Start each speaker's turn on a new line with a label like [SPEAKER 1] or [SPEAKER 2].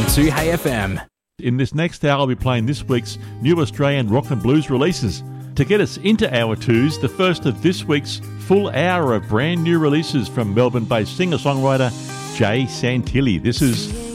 [SPEAKER 1] 102 Hey FM.
[SPEAKER 2] In this next hour, I'll be playing this week's new Australian rock and blues releases. To get us into hour twos, the first of this week's full hour of brand new releases from Melbourne-based singer-songwriter Jay Santilli. This is